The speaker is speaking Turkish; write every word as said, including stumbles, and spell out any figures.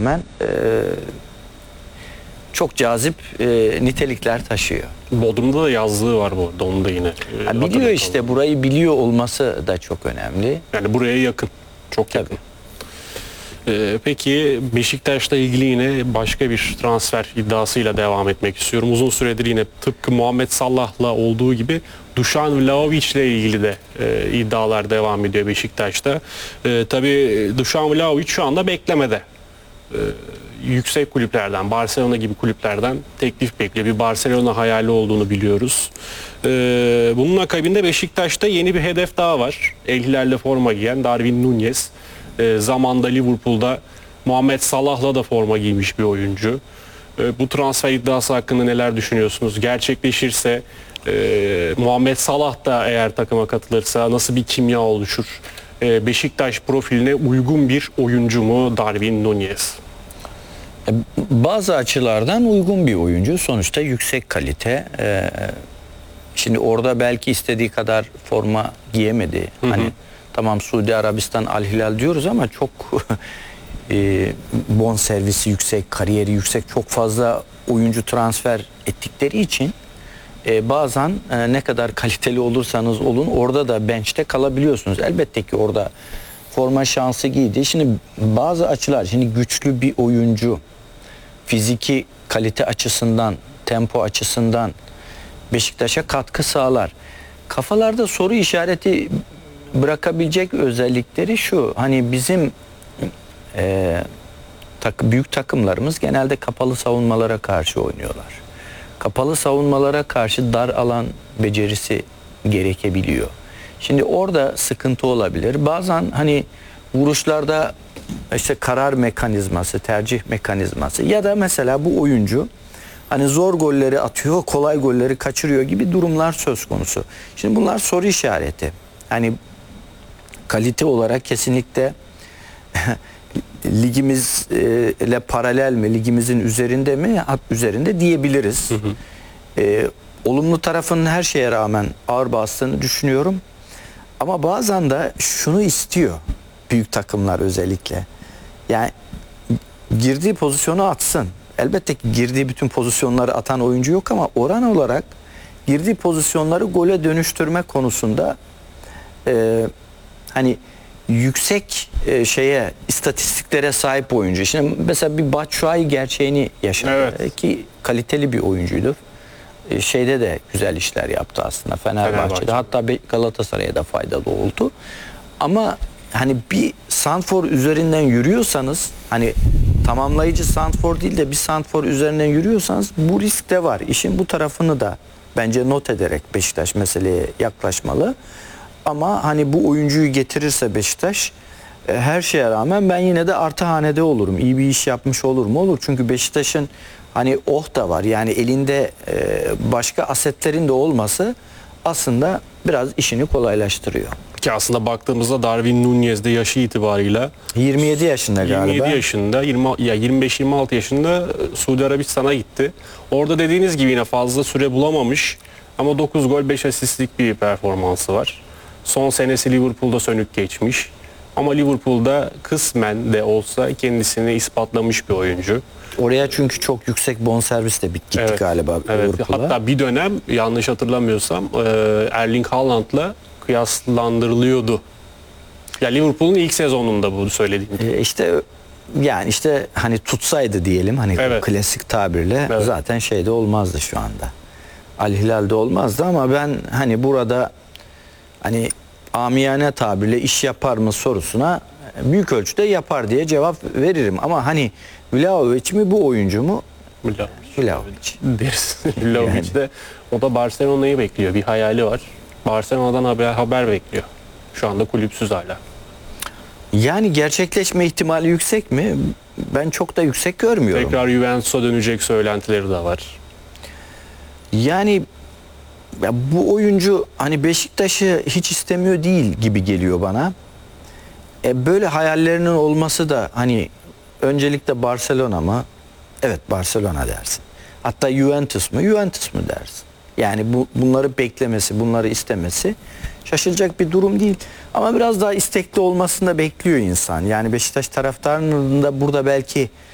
rağmen e, çok cazip e, nitelikler taşıyor. Bodrum'da da yazlığı var bu arada, onu da yine. E, Ha, biliyor işte, burayı biliyor olması da çok önemli. Yani buraya yakın, çok yakın. Ee, peki Beşiktaş'la ilgili yine başka bir transfer iddiasıyla devam etmek istiyorum. Uzun süredir yine tıpkı Muhammed Salah'la olduğu gibi Dušan Vlahović ile ilgili de e, iddialar devam ediyor Beşiktaş'ta. E, tabii Dušan Vlahović şu anda beklemede. E, yüksek kulüplerden, Barcelona gibi kulüplerden teklif bekliyor. Bir Barcelona hayali olduğunu biliyoruz. E, bunun akabinde Beşiktaş'ta yeni bir hedef daha var. El Hilal'le forma giyen Darwin Núñez. E, zamanda Liverpool'da Muhammed Salah'la da forma giymiş bir oyuncu. E, bu transfer iddiası hakkında neler düşünüyorsunuz? Gerçekleşirse e, Muhammed Salah da eğer takıma katılırsa nasıl bir kimya oluşur? E, Beşiktaş profiline uygun bir oyuncu mu Darwin Núñez? Bazı açılardan uygun bir oyuncu. Sonuçta yüksek kalite. Ee, şimdi orada belki istediği kadar forma giyemedi. Hı hı. Hani tamam, Suudi Arabistan Al Hilal diyoruz ama çok e, bon servisi yüksek, kariyeri yüksek, çok fazla oyuncu transfer ettikleri için e, bazen e, ne kadar kaliteli olursanız olun orada da bench'te kalabiliyorsunuz. Elbette ki orada forma şansı giydi. Şimdi bazı açılar, şimdi güçlü bir oyuncu fiziki kalite açısından, tempo açısından Beşiktaş'a katkı sağlar. Kafalarda soru işareti bırakabilecek özellikleri şu: hani bizim e, tak, büyük takımlarımız genelde kapalı savunmalara karşı oynuyorlar. Kapalı savunmalara karşı dar alan becerisi gerekebiliyor. Şimdi orada sıkıntı olabilir. Bazen hani vuruşlarda işte karar mekanizması, tercih mekanizması ya da mesela bu oyuncu hani zor golleri atıyor, kolay golleri kaçırıyor gibi durumlar söz konusu. Şimdi bunlar soru işareti. Hani kalite olarak kesinlikle ligimizle paralel mi, ligimizin üzerinde mi, hat üzerinde diyebiliriz. Hı hı. Ee, olumlu tarafının her şeye rağmen ağır bastığını düşünüyorum. Ama bazen de şunu istiyor büyük takımlar özellikle. Yani girdiği pozisyonu atsın. Elbette ki girdiği bütün pozisyonları atan oyuncu yok ama oran olarak girdiği pozisyonları gole dönüştürme konusunda e, hani yüksek e, şeye, istatistiklere sahip oyuncu. Şimdi mesela bir Batshuayi gerçeğini yaşadı, evet, ki kaliteli bir oyuncuydu. E, şeyde de güzel işler yaptı aslında Fenerbahçe'de. Fenerbahçe. Hatta Galatasaray'a da faydalı oldu. Ama hani bir santfor üzerinden yürüyorsanız, hani tamamlayıcı santfor değil de bir santfor üzerinden yürüyorsanız bu risk de var. İşin bu tarafını da bence not ederek Beşiktaş meseleye yaklaşmalı. Ama hani bu oyuncuyu getirirse Beşiktaş, e, her şeye rağmen ben yine de artı hanede olurum. İyi bir iş yapmış olur mu? Olur. Çünkü Beşiktaş'ın hani oh da var. Yani elinde e, başka asetlerin de olması aslında biraz işini kolaylaştırıyor. Ki aslında baktığımızda Darwin Núñez de yaşı itibarıyla yirmi yedi yaşında galiba. yirmi yedi yaşında, yirmi, ya yirmi beş yirmi altı yaşında Suudi Arabistan'a gitti. Orada dediğiniz gibi yine fazla süre bulamamış ama dokuz gol beş asistlik bir performansı var. Son senesi Liverpool'da sönük geçmiş. Ama Liverpool'da kısmen de olsa kendisini ispatlamış bir oyuncu. Oraya çünkü çok yüksek bonservisle gitti, evet, galiba evet. Liverpool'a. Hatta bir dönem yanlış hatırlamıyorsam Erling Haaland'la kıyaslandırılıyordu. Ya Liverpool'un ilk sezonunda bu söylediğim gibi. E işte yani işte hani tutsaydı diyelim, hani evet, klasik tabirle, evet, zaten şeyde olmazdı şu anda. Al Hilal'de olmazdı ama ben hani burada hani amiyane tabirle iş yapar mı sorusuna büyük ölçüde yapar diye cevap veririm. Ama hani Vlahović mi bu oyuncu mu? Vlahović deriz. Vlahović de o da Barcelona'yı bekliyor. Bir hayali var. Barcelona'dan haber, haber bekliyor. Şu anda kulüpsüz hala. Yani gerçekleşme ihtimali yüksek mi? Ben çok da yüksek görmüyorum. Tekrar Juventus'a dönecek söylentileri de var. Yani ya bu oyuncu hani Beşiktaş'ı hiç istemiyor değil gibi geliyor bana. E böyle hayallerinin olması da hani öncelikle Barcelona mı? Evet, Barcelona dersin. Hatta Juventus mu? Juventus mu dersin? Yani bu, bunları beklemesi, bunları istemesi şaşılacak bir durum değil. Ama biraz daha istekli olmasını da bekliyor insan. Yani Beşiktaş taraftarının da burada belki